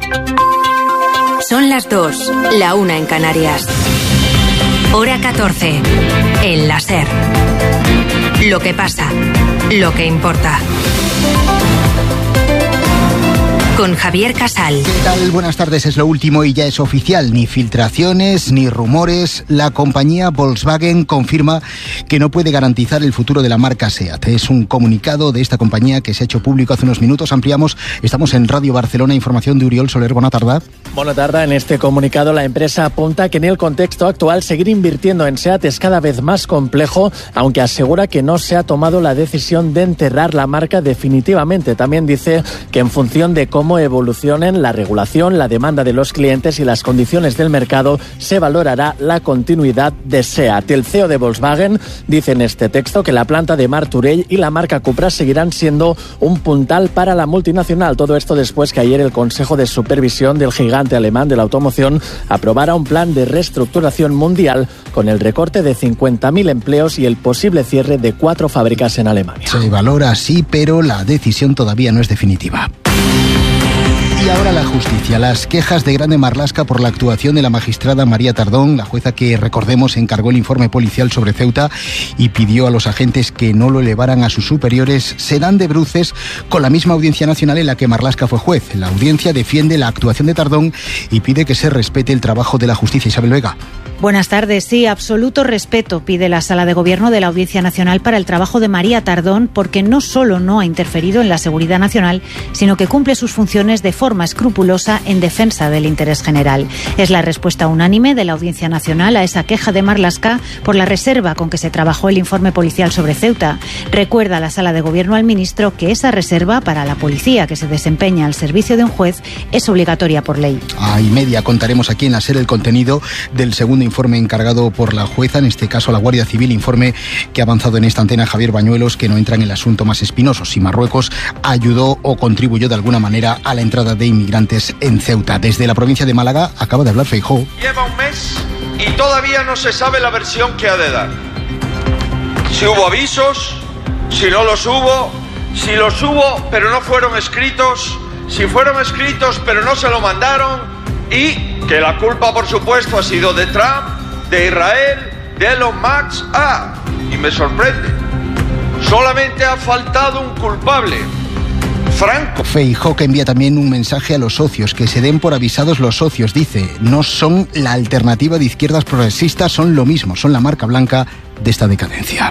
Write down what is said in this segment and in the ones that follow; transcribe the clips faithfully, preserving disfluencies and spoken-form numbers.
Son las dos, la una en Canarias. Hora catorce, en la SER. Lo que pasa, lo que importa. Con Javier Casal. ¿Qué tal? Buenas tardes, es lo último y ya es oficial. Ni filtraciones, ni rumores. La compañía Volkswagen confirma que no puede garantizar el futuro de la marca SEAT. Es un comunicado de esta compañía que se ha hecho público hace unos minutos. Ampliamos, estamos en Radio Barcelona, información de Uriol Soler. Buena tarde. Buena tarde. En este comunicado la empresa apunta que en el contexto actual seguir invirtiendo en SEAT es cada vez más complejo, aunque asegura que no se ha tomado la decisión de enterrar la marca definitivamente. También dice que en función de cómo cómo evolucionen la regulación, la demanda de los clientes y las condiciones del mercado, se valorará la continuidad de SEAT. El C E O de Volkswagen dice en este texto que la planta de Martorell y la marca Cupra seguirán siendo un puntal para la multinacional. Todo esto después que ayer el Consejo de Supervisión del gigante alemán de la automoción aprobara un plan de reestructuración mundial con el recorte de cincuenta mil empleos y el posible cierre de cuatro fábricas en Alemania. Se valora así, pero la decisión todavía no es definitiva. Y ahora la justicia. Las quejas de Grande Marlaska por la actuación de la magistrada María Tardón, la jueza que, recordemos, encargó el informe policial sobre Ceuta y pidió a los agentes que no lo elevaran a sus superiores, se dan de bruces con la misma Audiencia Nacional en la que Marlaska fue juez. La audiencia defiende la actuación de Tardón y pide que se respete el trabajo de la justicia. Isabel Vega. Buenas tardes. Sí, absoluto respeto pide la Sala de Gobierno de la Audiencia Nacional para el trabajo de María Tardón, porque no solo no ha interferido en la seguridad nacional, sino que cumple sus funciones de forma escrupulosa en defensa del interés general. Es la respuesta unánime de la Audiencia Nacional a esa queja de Marlaska por la reserva con que se trabajó el informe policial sobre Ceuta. Recuerda la Sala de Gobierno al ministro que esa reserva para la policía que se desempeña al servicio de un juez es obligatoria por ley. A y media contaremos aquí en la SER el contenido del segundo informe encargado por la jueza, en este caso la Guardia Civil, informe que ha avanzado en esta antena Javier Bañuelos, que no entra en el asunto más espinoso, si Marruecos ayudó o contribuyó de alguna manera a la entrada de inmigrantes en Ceuta. Desde la provincia de Málaga acaba de hablar Feijóo. Lleva un mes y todavía no se sabe la versión que ha de dar. Si hubo avisos, si no los hubo, si los hubo pero no fueron escritos, si fueron escritos pero no se lo mandaron, y que la culpa, por supuesto, ha sido de Trump, de Israel, de Elon Musk. Ah, y me sorprende, solamente ha faltado un culpable: Franco. Feijóo, que envía también un mensaje a los socios, que se den por avisados los socios. Dice, no son la alternativa de izquierdas progresistas, son lo mismo, son la marca blanca de esta decadencia.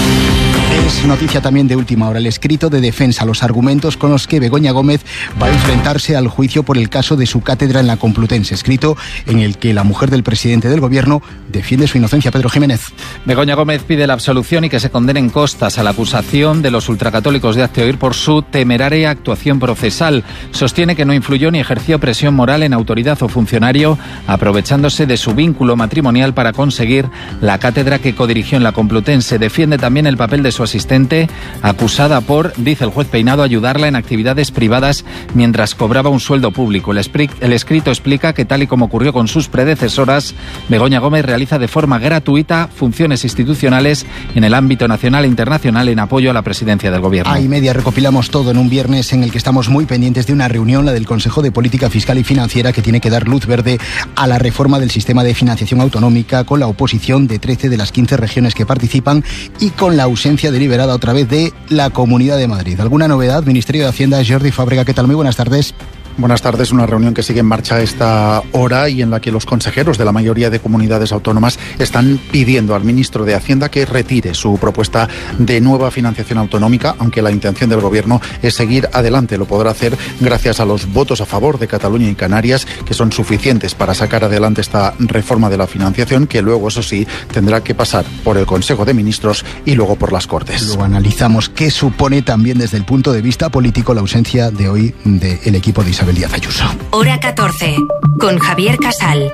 Es noticia también de última hora el escrito de defensa, los argumentos con los que Begoña Gómez va a enfrentarse al juicio por el caso de su cátedra en la Complutense, escrito en el que la mujer del presidente del gobierno defiende su inocencia. Pedro Jiménez. Begoña Gómez pide la absolución y que se condenen costas a la acusación de los ultracatólicos de Hazte Oír por su temeraria actuación procesal. Sostiene que no influyó ni ejerció presión moral en autoridad o funcionario, aprovechándose de su vínculo matrimonial para conseguir la cátedra que codirigió en la Complutense. Defiende también el papel de su asistente, acusada por, dice el juez Peinado, ayudarla en actividades privadas mientras cobraba un sueldo público. El, el escrito explica que, tal y como ocurrió con sus predecesoras, Begoña Gómez realiza de forma gratuita funciones institucionales en el ámbito nacional e internacional en apoyo a la presidencia del gobierno. A y media recopilamos todo en un viernes en el que estamos muy pendientes de una reunión, la del Consejo de Política Fiscal y Financiera, que tiene que dar luz verde a la reforma del sistema de financiación autonómica, con la oposición de trece de las quince regiones que participan y con la ausencia deliberada otra vez de la Comunidad de Madrid. ¿Alguna novedad? Ministerio de Hacienda, Jordi Fábrega, ¿qué tal? Muy buenas tardes. Buenas tardes. Una reunión que sigue en marcha a esta hora y en la que los consejeros de la mayoría de comunidades autónomas están pidiendo al ministro de Hacienda que retire su propuesta de nueva financiación autonómica, aunque la intención del gobierno es seguir adelante. Lo podrá hacer gracias a los votos a favor de Cataluña y Canarias, que son suficientes para sacar adelante esta reforma de la financiación, que luego, eso sí, tendrá que pasar por el Consejo de Ministros y luego por las Cortes. Luego analizamos qué supone también desde el punto de vista político la ausencia de hoy del equipo de Isabel Díaz Ayuso. Hora catorce, con Javier Casal.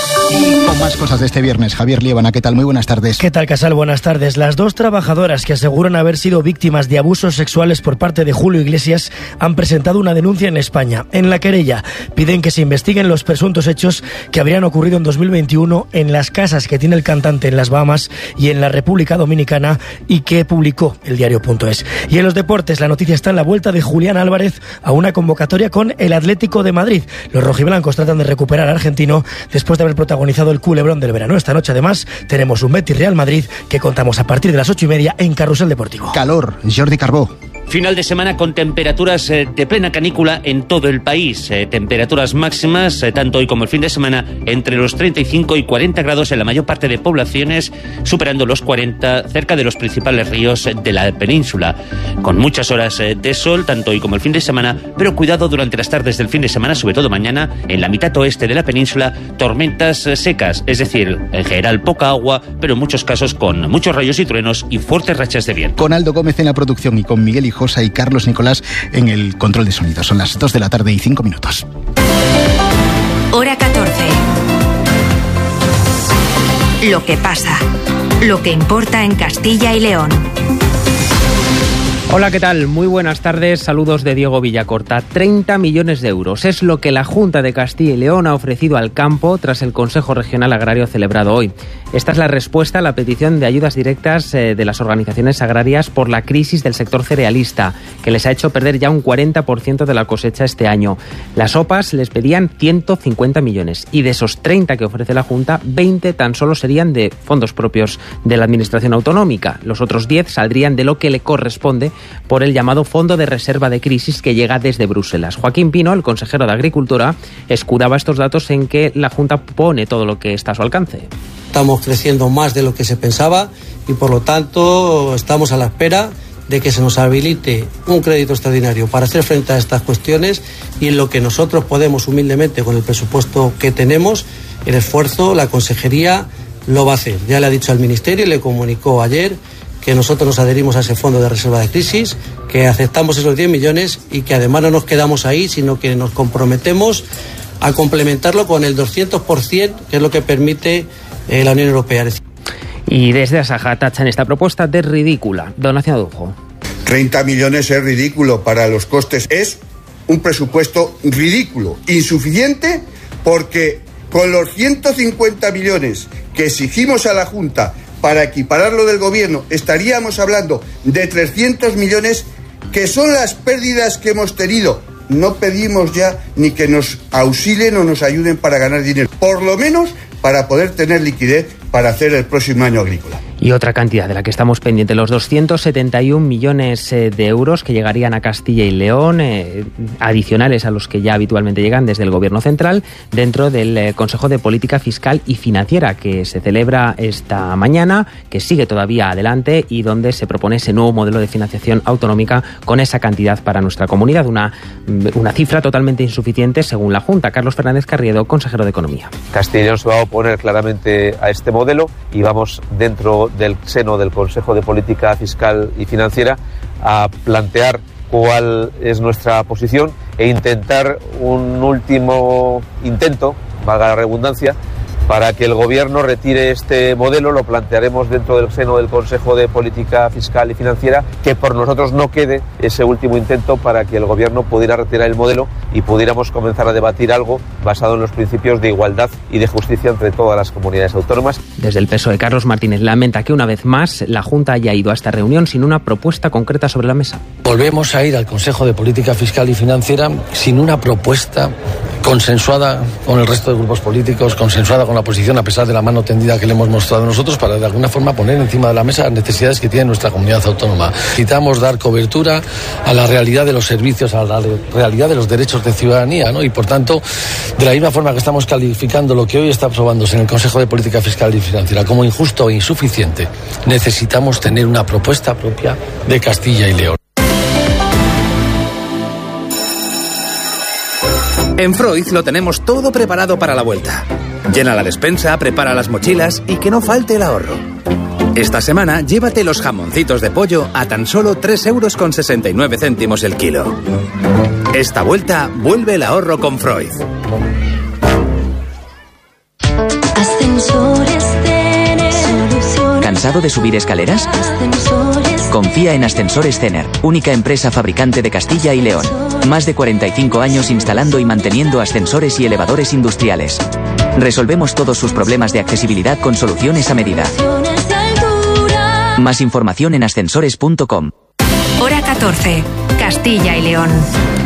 Y con más cosas de este viernes, Javier Liébana, ¿qué tal? Muy buenas tardes. ¿Qué tal, Casal? Buenas tardes. Las dos trabajadoras que aseguran haber sido víctimas de abusos sexuales por parte de Julio Iglesias han presentado una denuncia en España. En la querella piden que se investiguen los presuntos hechos que habrían ocurrido en dos mil veintiuno en las casas que tiene el cantante en las Bahamas y en la República Dominicana y que publicó el diario punto es. Y en los deportes, la noticia está en la vuelta de Julián Álvarez a una convocatoria con el Atlético Atlético de Madrid. Los rojiblancos tratan de recuperar al argentino después de haber protagonizado el culebrón del verano. Esta noche, además, tenemos un Betis Real Madrid que contamos a partir de las ocho y media en Carrusel Deportivo. Calor, Jordi Carbó. Final de semana con temperaturas eh, de plena canícula en todo el país. Eh, temperaturas máximas, eh, tanto hoy como el fin de semana, entre los treinta y cinco y cuarenta grados en la mayor parte de poblaciones, superando los cuarenta cerca de los principales ríos de la península. Con muchas horas eh, de sol, tanto hoy como el fin de semana, pero cuidado durante las tardes del fin de semana, sobre todo mañana, en la mitad oeste de la península, tormentas eh, secas, es decir, en general poca agua, pero en muchos casos con muchos rayos y truenos y fuertes rachas de viento. Con Aldo Gómez en la producción y con Miguel Hijosa y Carlos Nicolás en el control de sonido. Son las dos de la tarde y cinco minutos. Hora catorce. Lo que pasa. Lo que importa en Castilla y León. Hola, ¿qué tal? Muy buenas tardes. Saludos de Diego Villacorta. treinta millones de euros es lo que la Junta de Castilla y León ha ofrecido al campo tras el Consejo Regional Agrario celebrado hoy. Esta es la respuesta a la petición de ayudas directas eh, de las organizaciones agrarias por la crisis del sector cerealista, que les ha hecho perder ya un cuarenta por ciento de la cosecha este año. Las O P As les pedían ciento cincuenta millones y de esos treinta que ofrece la Junta, veinte tan solo serían de fondos propios de la Administración Autonómica. Los otros diez saldrían de lo que le corresponde por el llamado Fondo de Reserva de Crisis que llega desde Bruselas. Joaquín Pino, el consejero de Agricultura, escudaba estos datos en que la Junta pone todo lo que está a su alcance. Estamos creciendo más de lo que se pensaba y por lo tanto estamos a la espera de que se nos habilite un crédito extraordinario para hacer frente a estas cuestiones y en lo que nosotros podemos humildemente con el presupuesto que tenemos, el esfuerzo, la consejería lo va a hacer. Ya le ha dicho al Ministerio y le comunicó ayer que nosotros nos adherimos a ese fondo de reserva de crisis, que aceptamos esos diez millones y que además no nos quedamos ahí, sino que nos comprometemos a complementarlo con el doscientos por ciento, que es lo que permite eh, la Unión Europea. Y desde Asaja tachan esta propuesta de ridícula. Donación Adujo. treinta millones es ridículo para los costes. Es un presupuesto ridículo, insuficiente, porque con los ciento cincuenta millones que exigimos a la Junta para equipararlo del gobierno, estaríamos hablando de trescientos millones, que son las pérdidas que hemos tenido. No pedimos ya ni que nos auxilien o nos ayuden para ganar dinero, por lo menos para poder tener liquidez para hacer el próximo año agrícola. Y otra cantidad de la que estamos pendientes, los doscientos setenta y un millones de euros que llegarían a Castilla y León, eh, adicionales a los que ya habitualmente llegan desde el Gobierno central, dentro del eh, Consejo de Política Fiscal y Financiera, que se celebra esta mañana, que sigue todavía adelante y donde se propone ese nuevo modelo de financiación autonómica con esa cantidad para nuestra comunidad. Una, una cifra totalmente insuficiente según la Junta. Carlos Fernández Carriedo, consejero de Economía. Castilla y León se va a oponer claramente a este modelo y vamos dentro del seno del Consejo de Política Fiscal y Financiera a plantear cuál es nuestra posición e intentar un último intento, valga la redundancia, para que el Gobierno retire este modelo. Lo plantearemos dentro del seno del Consejo de Política Fiscal y Financiera, que por nosotros no quede ese último intento para que el Gobierno pudiera retirar el modelo y pudiéramos comenzar a debatir algo basado en los principios de igualdad y de justicia entre todas las comunidades autónomas. Desde el P S O E, Carlos Martínez lamenta que una vez más la Junta haya ido a esta reunión sin una propuesta concreta sobre la mesa. Volvemos a ir al Consejo de Política Fiscal y Financiera sin una propuesta consensuada con el resto de grupos políticos, consensuada con la oposición, a pesar de la mano tendida que le hemos mostrado nosotros, para de alguna forma poner encima de la mesa las necesidades que tiene nuestra comunidad autónoma. Necesitamos dar cobertura a la realidad de los servicios, a la realidad de los derechos de ciudadanía, ¿no? Y por tanto, de la misma forma que estamos calificando lo que hoy está aprobándose en el Consejo de Política Fiscal y Financiera como injusto e insuficiente, necesitamos tener una propuesta propia de Castilla y León. En Freud lo tenemos todo preparado para la vuelta. Llena la despensa, prepara las mochilas y que no falte el ahorro. Esta semana llévate los jamoncitos de pollo a tan solo tres euros con sesenta y nueve céntimos el kilo. Esta vuelta vuelve el ahorro con Freud. ¿Cansado de subir escaleras? Confía en Ascensores Cener, única empresa fabricante de Castilla y León. Más de cuarenta y cinco años instalando y manteniendo ascensores y elevadores industriales. Resolvemos todos sus problemas de accesibilidad con soluciones a medida. Más información en ascensores punto com. Hora catorce, Castilla y León.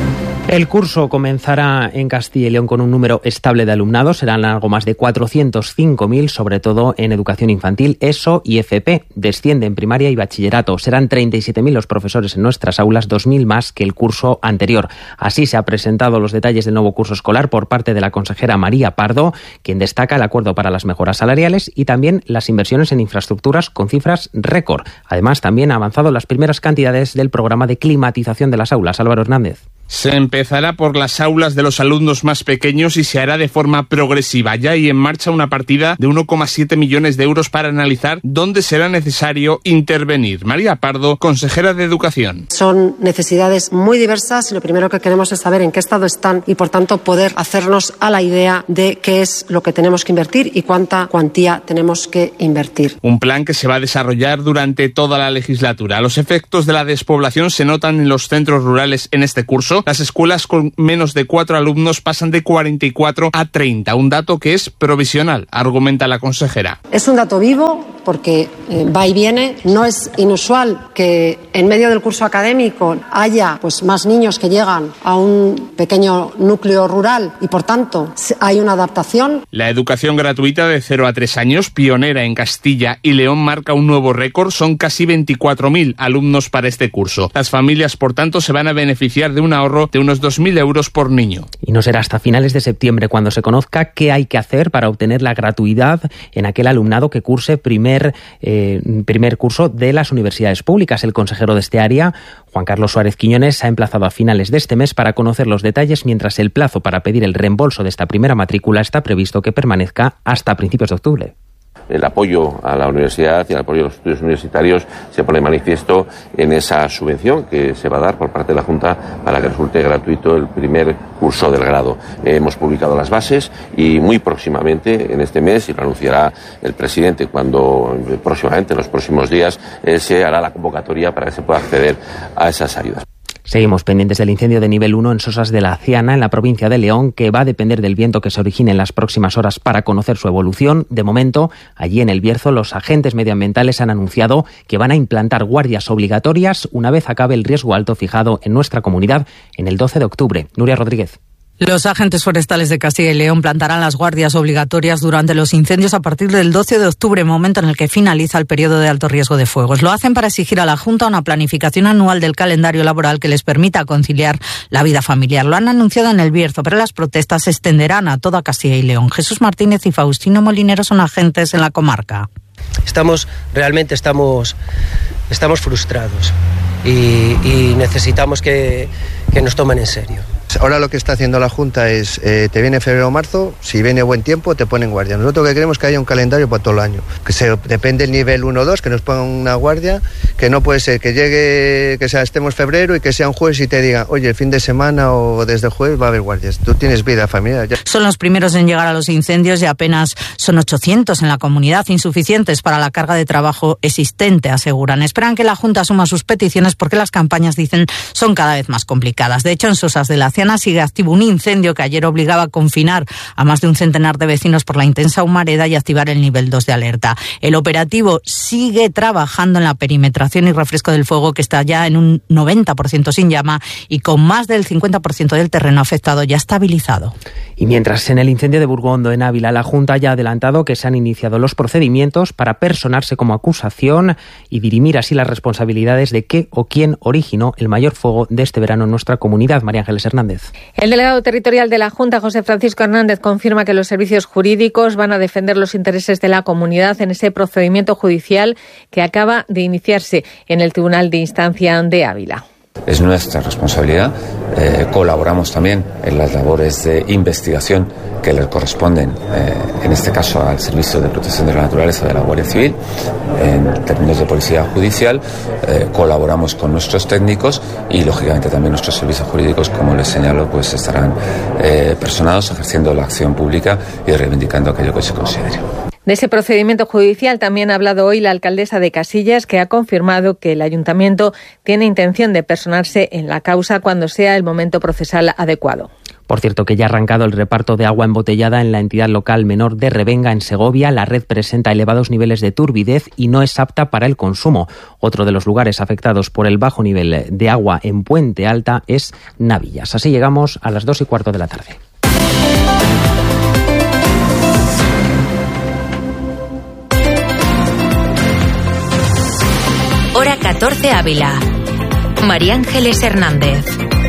El curso comenzará en Castilla y León con un número estable de alumnados. Serán algo más de cuatrocientos cinco mil, sobre todo en educación infantil, ESO y F P. Desciende en primaria y bachillerato. Serán treinta y siete mil los profesores en nuestras aulas, dos mil más que el curso anterior. Así se han presentado los detalles del nuevo curso escolar por parte de la consejera María Pardo, quien destaca el acuerdo para las mejoras salariales y también las inversiones en infraestructuras con cifras récord. Además, también ha avanzado las primeras cantidades del programa de climatización de las aulas. Álvaro Hernández. Se empezará por las aulas de los alumnos más pequeños y se hará de forma progresiva. Ya hay en marcha una partida de uno coma siete millones de euros para analizar dónde será necesario intervenir. María Pardo, consejera de Educación. Son necesidades muy diversas y lo primero que queremos es saber en qué estado están y, por tanto, poder hacernos a la idea de qué es lo que tenemos que invertir y cuánta cuantía tenemos que invertir. Un plan que se va a desarrollar durante toda la legislatura. Los efectos de la despoblación se notan en los centros rurales en este curso. Las escuelas con menos de cuatro alumnos pasan de cuarenta y cuatro a treinta, un dato que es provisional, argumenta la consejera. Es un dato vivo porque eh, va y viene. No es inusual que en medio del curso académico haya pues, más niños que llegan a un pequeño núcleo rural y, por tanto, hay una adaptación. La educación gratuita de cero a tres años, pionera en Castilla y León, marca un nuevo récord. Son casi veinticuatro mil alumnos para este curso. Las familias, por tanto, se van a beneficiar de un ahorro de unos dos mil euros por niño. Y no será hasta finales de septiembre cuando se conozca qué hay que hacer para obtener la gratuidad en aquel alumnado que curse primer, eh, primer curso de las universidades públicas. El consejero de este área, Juan Carlos Suárez Quiñones, ha emplazado a finales de este mes para conocer los detalles, mientras el plazo para pedir el reembolso de esta primera matrícula está previsto que permanezca hasta principios de octubre. El apoyo a la universidad y el apoyo a los estudios universitarios se pone manifiesto en esa subvención que se va a dar por parte de la Junta para que resulte gratuito el primer curso del grado. Eh, hemos publicado las bases y muy próximamente, en este mes, y lo anunciará el presidente cuando próximamente, en los próximos días, eh, se hará la convocatoria para que se pueda acceder a esas ayudas. Seguimos pendientes del incendio de nivel uno en Sosas de la Ciana, en la provincia de León, que va a depender del viento que se origine en las próximas horas para conocer su evolución. De momento, allí en El Bierzo, los agentes medioambientales han anunciado que van a implantar guardias obligatorias una vez acabe el riesgo alto fijado en nuestra comunidad en el doce de octubre. Nuria Rodríguez. Los agentes forestales de Castilla y León plantarán las guardias obligatorias durante los incendios a partir del doce de octubre, momento en el que finaliza el periodo de alto riesgo de fuegos. Lo hacen para exigir a la Junta una planificación anual del calendario laboral que les permita conciliar la vida familiar. Lo han anunciado en El Bierzo, pero las protestas se extenderán a toda Castilla y León. Jesús Martínez y Faustino Molinero son agentes en la comarca. Estamos, realmente estamos, estamos frustrados y, y necesitamos que, que nos tomen en serio. Ahora lo que está haciendo la Junta es, eh, te viene febrero o marzo, si viene buen tiempo te ponen guardia. Nosotros lo que queremos es que haya un calendario para todo el año, que se depende del nivel uno o dos, que nos pongan una guardia, que no puede ser que llegue, que sea, estemos febrero y que sea un jueves y te digan, oye, el fin de semana o desde el jueves va a haber guardias. Tú tienes vida familiar. Ya. Son los primeros en llegar a los incendios y apenas son ochocientos en la comunidad, insuficientes para la carga de trabajo existente, aseguran. Esperan que la Junta asuma sus peticiones porque las campañas, dicen, son cada vez más complicadas. De hecho, en Sosas de la Ciana sigue activo un incendio que ayer obligaba a confinar a más de un centenar de vecinos por la intensa humareda y activar el nivel dos de alerta. El operativo sigue trabajando en la perimetración y refresco del fuego, que está ya en un noventa por ciento sin llama y con más del cincuenta por ciento del terreno afectado ya estabilizado. Y mientras en el incendio de Burgondo, en Ávila, la Junta ya ha adelantado que se han iniciado los procedimientos para personarse como acusación y dirimir así las responsabilidades de qué o quién originó el mayor fuego de este verano en nuestra comunidad. María Ángeles Hernández. El delegado territorial de la Junta, José Francisco Hernández, confirma que los servicios jurídicos van a defender los intereses de la comunidad en ese procedimiento judicial que acaba de iniciarse en el Tribunal de Instancia de Ávila. Es nuestra responsabilidad. Eh, colaboramos también en las labores de investigación que le corresponden, eh, en este caso al Servicio de Protección de la Naturaleza de la Guardia Civil. En términos de policía judicial, eh, colaboramos con nuestros técnicos y, lógicamente, también nuestros servicios jurídicos, como les señalo, pues estarán eh, personados ejerciendo la acción pública y reivindicando aquello que se considere. De ese procedimiento judicial también ha hablado hoy la alcaldesa de Casillas, que ha confirmado que el ayuntamiento tiene intención de personarse en la causa cuando sea el momento procesal adecuado. Por cierto, que ya ha arrancado el reparto de agua embotellada en la entidad local menor de Revenga, en Segovia. La red presenta elevados niveles de turbidez y no es apta para el consumo. Otro de los lugares afectados por el bajo nivel de agua en Puente Alta es Navillas. Así llegamos a las dos y cuarto de la tarde. Hora catorce Ávila. María Ángeles Hernández.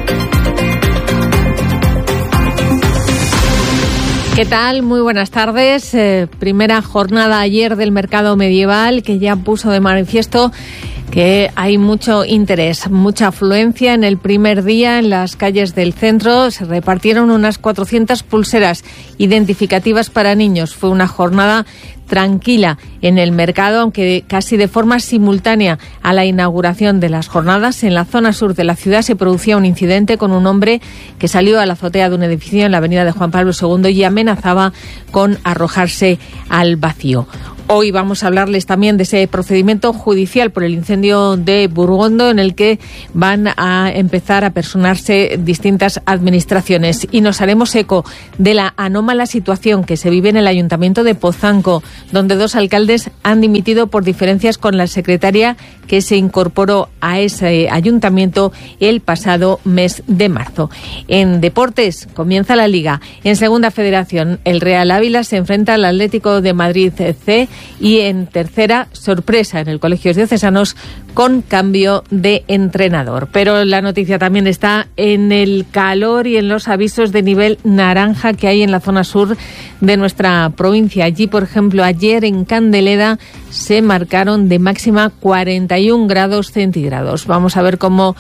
¿Qué tal? Muy buenas tardes. Eh, primera jornada ayer del mercado medieval que ya puso de manifiesto que hay mucho interés, mucha afluencia en el primer día en las calles del centro. Se repartieron unas cuatrocientas pulseras identificativas para niños. Fue una jornada tranquila en el mercado, aunque casi de forma simultánea a la inauguración de las jornadas. En la zona sur de la ciudad se producía un incidente con un hombre que salió a la azotea de un edificio en la avenida de Juan Pablo segundo y amenazaba con arrojarse al vacío. Hoy vamos a hablarles también de ese procedimiento judicial por el incendio de Burgondo, en el que van a empezar a personarse distintas administraciones. Y nos haremos eco de la anómala situación que se vive en el Ayuntamiento de Pozanco, donde dos alcaldes han dimitido por diferencias con la secretaria que se incorporó a ese ayuntamiento el pasado mes de marzo. En deportes comienza la Liga. En Segunda Federación, el Real Ávila se enfrenta al Atlético de Madrid C. Y en tercera, sorpresa en el Colegios Diocesanos con cambio de entrenador. Pero la noticia también está en el calor y en los avisos de nivel naranja que hay en la zona sur de nuestra provincia. Allí, por ejemplo, ayer en Candeleda se marcaron de máxima cuarenta y un grados centígrados. Vamos a ver cómo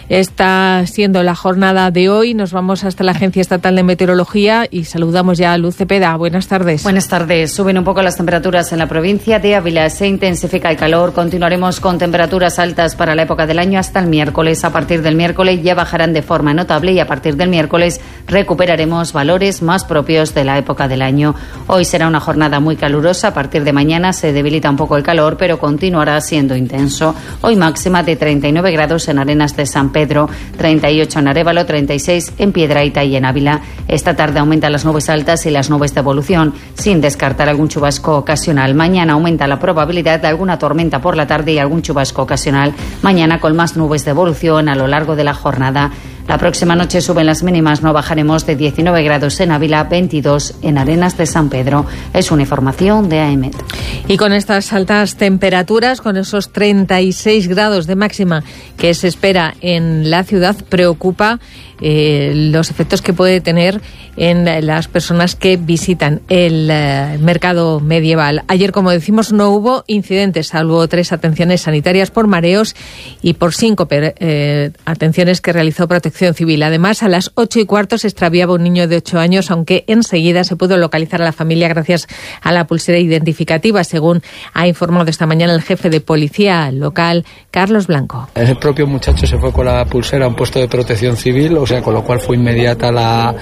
está siendo la jornada de hoy. Nos vamos hasta la Agencia Estatal de Meteorología y saludamos ya a Luz Cepeda. Buenas tardes. Buenas tardes. Suben un poco las temperaturas en la provincia de Ávila. Se intensifica el calor. Continuaremos con temperaturas altas para la época del año hasta el miércoles. A partir del miércoles ya bajarán de forma notable y a partir del miércoles recuperaremos valores más propios de la época del año. Hoy será una jornada muy calurosa. A partir de mañana se debilita un poco el calor, pero continuará siendo intenso. Hoy máxima de treinta y nueve grados en Arenas de San Pedro, treinta y ocho en Arévalo, treinta y seis en Piedrahita y en Ávila. Esta tarde aumentan las nubes altas y las nubes de evolución, sin descartar algún chubasco ocasional. Mañana aumenta la probabilidad de alguna tormenta por la tarde y algún chubasco ocasional. Mañana con más nubes de evolución a lo largo de la jornada. La próxima noche suben las mínimas, no bajaremos de diecinueve grados en Ávila, veintidós en Arenas de San Pedro. Es una información de AEMET. Y con estas altas temperaturas, con esos treinta y seis grados de máxima que se espera en la ciudad, preocupa eh, los efectos que puede tener en las personas que visitan el eh, mercado medieval. Ayer, como decimos, no hubo incidentes, salvo tres atenciones sanitarias por mareos y por síncope, eh, atenciones que realizó Protección Civil. Además, a las ocho y cuarto se extraviaba un niño de ocho años, aunque enseguida se pudo localizar a la familia gracias a la pulsera identificativa, según ha informado esta mañana el jefe de policía local, Carlos Blanco. El propio muchacho se fue con la pulsera a un puesto de Protección Civil, o sea, con lo cual fue inmediata la,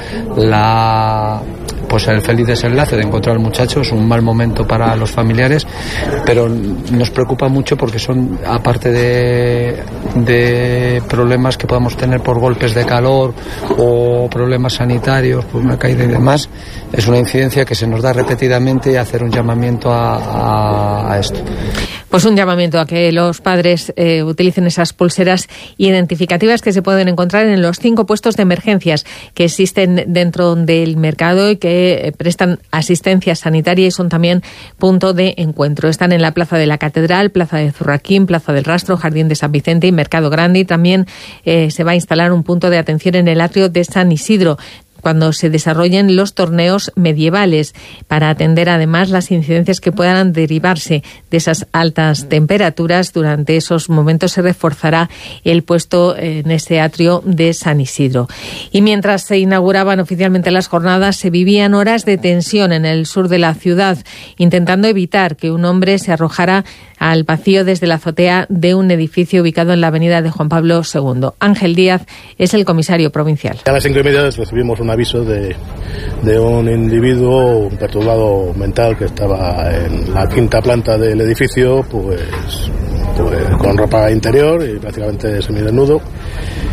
la pues el feliz desenlace de encontrar al muchacho. Es un mal momento para los familiares, pero nos preocupa mucho porque son, aparte de, de problemas que podamos tener por golpes de calor o problemas sanitarios, por una caída y demás, es una incidencia que se nos da repetidamente y hacer un llamamiento a, a, a esto. Pues un llamamiento a que los padres eh, utilicen esas pulseras identificativas que se pueden encontrar en los cinco puestos de emergencias que existen dentro del mercado y que eh, prestan asistencia sanitaria y son también punto de encuentro. Están en la Plaza de la Catedral, Plaza de Zurraquín, Plaza del Rastro, Jardín de San Vicente y Mercado Grande. Y también eh, se va a instalar un punto de atención en el atrio de San Isidro cuando se desarrollen los torneos medievales, para atender además las incidencias que puedan derivarse de esas altas temperaturas. Durante esos momentos se reforzará el puesto en ese atrio de San Isidro. Y mientras se inauguraban oficialmente las jornadas, se vivían horas de tensión en el sur de la ciudad, intentando evitar que un hombre se arrojara al vacío desde la azotea de un edificio ubicado en la avenida de Juan Pablo segundo. Ángel Díaz es el comisario provincial. A las cinco y media recibimos un aviso de, de un individuo, un perturbado mental, que estaba en la quinta planta del edificio, pues, pues con ropa interior y prácticamente semidesnudo.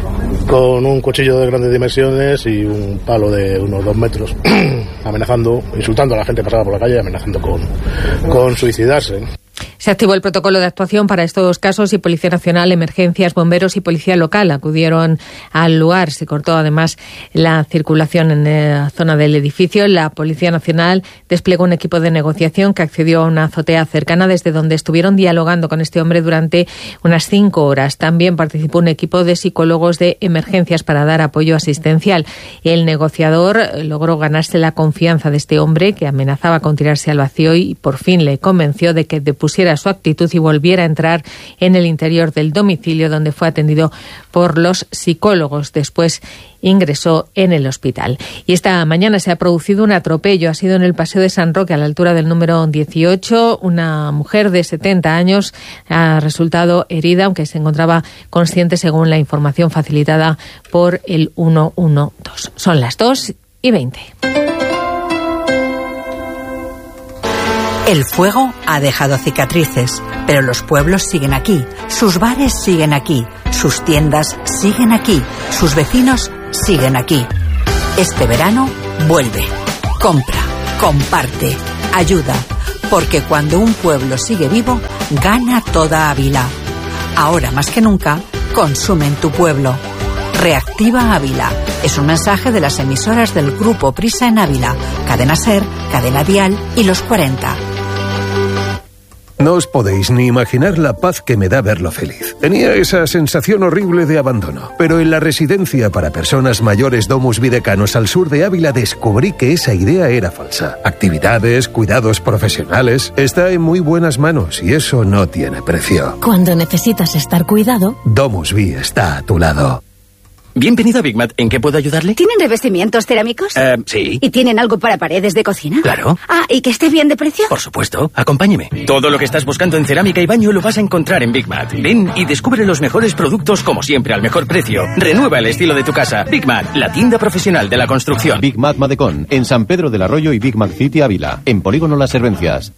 con un cuchillo de grandes dimensiones y un palo de unos dos metros, amenazando, insultando a la gente que pasaba por la calle, amenazando con, con suicidarse. Se activó el protocolo de actuación para estos casos y Policía Nacional, Emergencias, Bomberos y Policía Local acudieron al lugar. Se cortó además la circulación en la zona del edificio. La Policía Nacional desplegó un equipo de negociación que accedió a una azotea cercana desde donde estuvieron dialogando con este hombre durante unas cinco horas. También participó un equipo de psicólogos de emergencias para dar apoyo asistencial. El negociador logró ganarse la confianza de este hombre que amenazaba con tirarse al vacío y por fin le convenció de que depusiera su actitud y volviera a entrar en el interior del domicilio, donde fue atendido por los psicólogos. Después ingresó en el hospital. Y esta mañana se ha producido un atropello. Ha sido en el Paseo de San Roque, a la altura del número dieciocho. Una mujer de setenta años ha resultado herida, aunque se encontraba consciente, según la información facilitada por el ciento doce. Son las dos y veinte. El fuego ha dejado cicatrices, pero los pueblos siguen aquí, sus bares siguen aquí, sus tiendas siguen aquí, sus vecinos siguen aquí. Este verano vuelve, compra, comparte, ayuda, porque cuando un pueblo sigue vivo, gana toda Ávila. Ahora más que nunca, consume en tu pueblo. Reactiva Ávila. Es un mensaje de las emisoras del Grupo Prisa en Ávila, Cadena Ser, Cadena Dial y Los cuarenta. No os podéis ni imaginar la paz que me da verlo feliz. Tenía esa sensación horrible de abandono, pero en la residencia para personas mayores Domus Videcanos al sur de Ávila descubrí que esa idea era falsa. Actividades, cuidados profesionales, está en muy buenas manos y eso no tiene precio. Cuando necesitas estar cuidado, Domus Vi está a tu lado. Bienvenido a Big Mat. ¿En qué puedo ayudarle? ¿Tienen revestimientos cerámicos? Eh, sí. ¿Y tienen algo para paredes de cocina? Claro. Ah, ¿y que esté bien de precio? Por supuesto. Acompáñeme. Todo lo que estás buscando en cerámica y baño lo vas a encontrar en Big Mat. Ven y descubre los mejores productos como siempre al mejor precio. Renueva el estilo de tu casa. Big Mat, la tienda profesional de la construcción. Big Mat Madecón, en San Pedro del Arroyo y Big Mac City Ávila, en Polígono Las Servencias.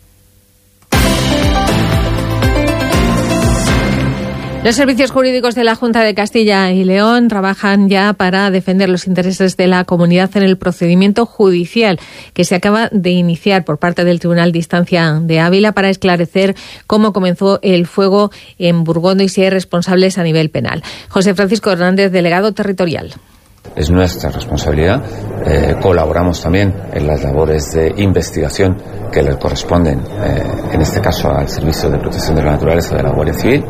Los servicios jurídicos de la Junta de Castilla y León trabajan ya para defender los intereses de la comunidad en el procedimiento judicial que se acaba de iniciar por parte del Tribunal de Instancia de Ávila para esclarecer cómo comenzó el fuego en Burgondo y si hay responsables a nivel penal. José Francisco Hernández, delegado territorial. Es nuestra responsabilidad. Eh, colaboramos también en las labores de investigación que le corresponden, eh, en este caso al Servicio de Protección de la Naturaleza de la Guardia Civil,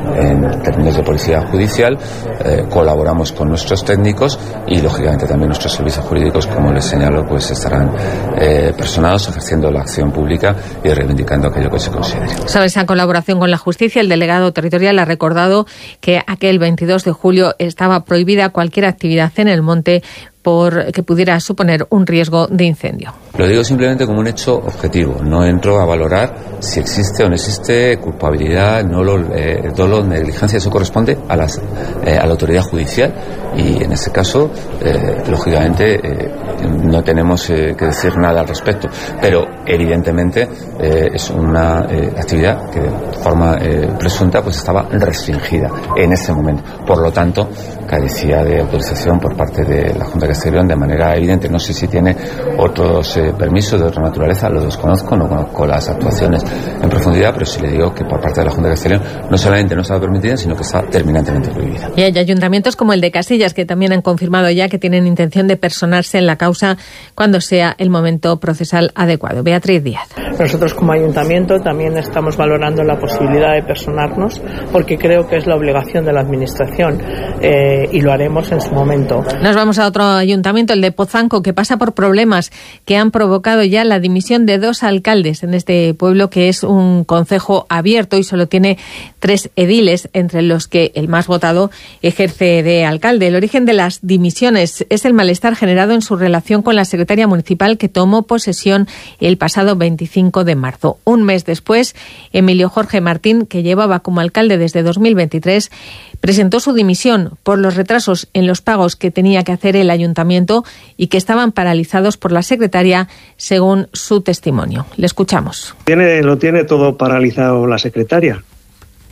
en términos de policía judicial. Eh, colaboramos con nuestros técnicos y, lógicamente, también nuestros servicios jurídicos, como les señalo, pues estarán eh, personados ejerciendo la acción pública y reivindicando aquello que se considere. Sobre esa colaboración con la justicia, el delegado territorial ha recordado que aquel veintidós de julio estaba prohibida cualquier actividad en el monte por que pudiera suponer un riesgo de incendio. Lo digo simplemente como un hecho objetivo. No entro a valorar si existe o no existe culpabilidad, dolo, eh, dolo, negligencia. Eso corresponde a, las, eh, a la autoridad judicial y en ese caso, eh, lógicamente, eh, no tenemos eh, que decir nada al respecto. Pero evidentemente eh, es una eh, actividad que de forma eh, presunta pues estaba restringida en ese momento. Por lo tanto, carecía de autorización por parte de la Junta de Castellón de manera evidente. No sé si tiene otros eh, permisos de otra naturaleza, lo desconozco, no conozco las actuaciones en profundidad, pero sí le digo que por parte de la Junta de Castellón no solamente no estaba permitida, sino que está terminantemente prohibida. Y hay ayuntamientos como el de Casillas que también han confirmado ya que tienen intención de personarse en la causa cuando sea el momento procesal adecuado. Beatriz Díaz. Nosotros como ayuntamiento también estamos valorando la posibilidad de personarnos porque creo que es la obligación de la administración eh, y lo haremos en su momento. Nos vamos a otro ayuntamiento, el de Pozanco, que pasa por problemas que han provocado ya la dimisión de dos alcaldes en este pueblo, que es un concejo abierto y solo tiene tres ediles, entre los que el más votado ejerce de alcalde. El origen de las dimisiones es el malestar generado en su relación con la secretaria municipal que tomó posesión el pasado veinticinco de marzo. Un mes después, Emilio Jorge Martín, que llevaba como alcalde desde dos mil veintitrés, presentó su dimisión por los retrasos en los pagos que tenía que hacer el ayuntamiento y que estaban paralizados por la secretaria, según su testimonio. Le escuchamos. Tiene, lo tiene todo paralizado la secretaria.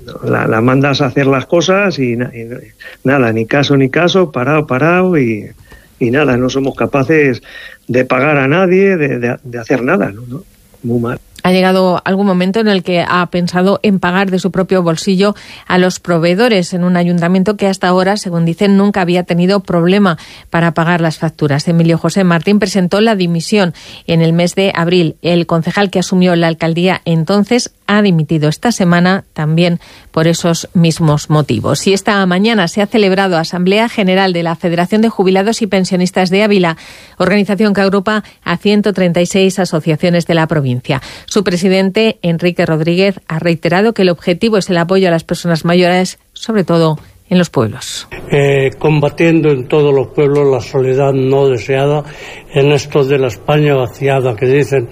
la, la mandas a hacer las cosas y, y nada, ni caso ni caso, parado, parado y, y nada, no somos capaces de pagar a nadie, de, de, de hacer nada, ¿no? ¿no? Muy mal. ¿Ha llegado algún momento en el que ha pensado en pagar de su propio bolsillo a los proveedores en un ayuntamiento que hasta ahora, según dicen, nunca había tenido problema para pagar las facturas? Emilio José Martín presentó la dimisión en el mes de abril. El concejal que asumió la alcaldía entonces ha dimitido esta semana también por esos mismos motivos. Y esta mañana se ha celebrado Asamblea General de la Federación de Jubilados y Pensionistas de Ávila, organización que agrupa a ciento treinta y seis asociaciones de la provincia. Su presidente, Enrique Rodríguez, ha reiterado que el objetivo es el apoyo a las personas mayores, sobre todo en los pueblos. Eh, combatiendo en todos los pueblos la soledad no deseada, en esto de la España vaciada que dicen,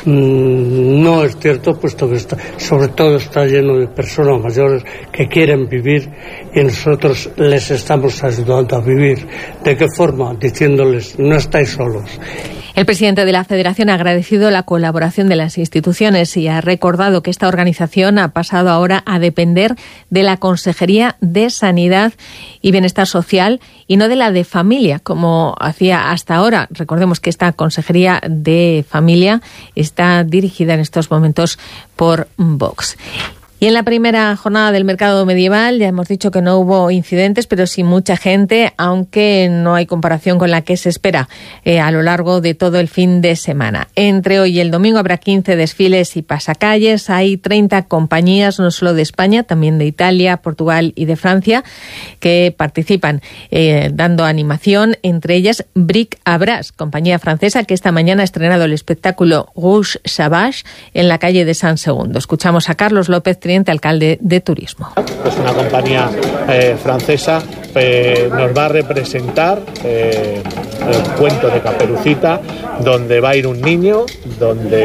mmm, no es cierto, puesto que está, sobre todo está lleno de personas mayores que quieren vivir y nosotros les estamos ayudando a vivir. ¿De qué forma? Diciéndoles, no estáis solos. El presidente de la Federación ha agradecido la colaboración de las instituciones y ha recordado que esta organización ha pasado ahora a depender de la Consejería de Sanidad y Bienestar Social y no de la de Familia, como hacía hasta ahora. Recordemos que esta Consejería de Familia está dirigida en estos momentos por Vox. Y en la primera jornada del mercado medieval ya hemos dicho que no hubo incidentes, pero sí mucha gente, aunque no hay comparación con la que se espera eh, a lo largo de todo el fin de semana. Entre hoy y el domingo habrá quince desfiles y pasacalles. Hay treinta compañías, no solo de España, también de Italia, Portugal y de Francia, que participan eh, dando animación, entre ellas Bric à Brac, compañía francesa que esta mañana ha estrenado el espectáculo Rouge Savage en la calle de San Segundo. Escuchamos a Carlos López, alcalde de Turismo. Es una compañía eh, francesa, eh, nos va a representar eh, el cuento de Caperucita, donde va a ir un niño, donde